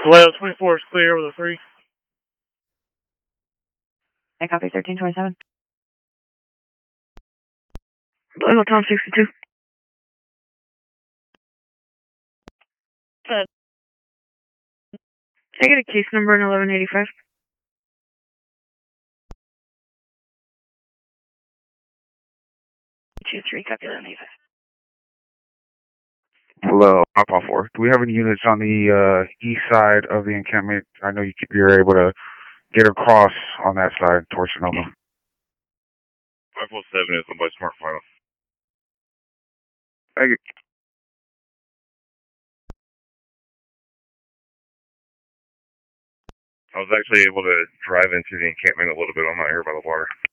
Layout 24 is clear with a 3. I copy 1327. Blue Tom 62. Can I get a case number in 1185? Two, three, copy 1185. Hello, Alpha 4. Do we have any units on the east side of the encampment? I know you're able to get across on that side towards Sonoma. 507 is on by Smart Final. Thank you. I was actually able to drive into the encampment a little bit. I'm not here by the water.